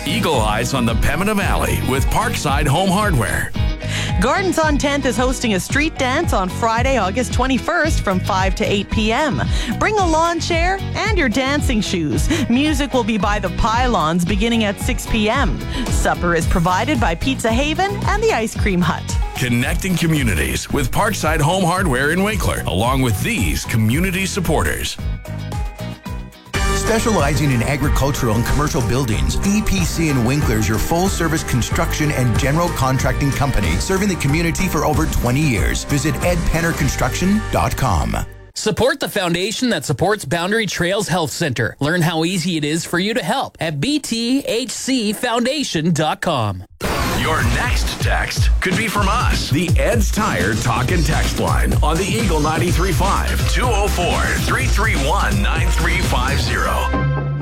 Eagle Eyes on the Pembina Valley with Parkside Home Hardware. Gardens on 10th is hosting a street dance on Friday, August 21st from 5 to 8 p.m. Bring a lawn chair and your dancing shoes. Music will be by the Pylons beginning at 6 p.m. Supper is provided by Pizza Haven and the Ice Cream Hut. Connecting communities with Parkside Home Hardware in Winkler, along with these community supporters. Specializing in agricultural and commercial buildings, EPC in Winkler is your full-service construction and general contracting company serving the community for over 20 years. Visit edpennerconstruction.com. Support the foundation that supports Boundary Trails Health Center. Learn how easy it is for you to help at bthcfoundation.com. Your next text could be from us. The Ed's Tire Talk and Text line on the Eagle 93.5 204-331-9350.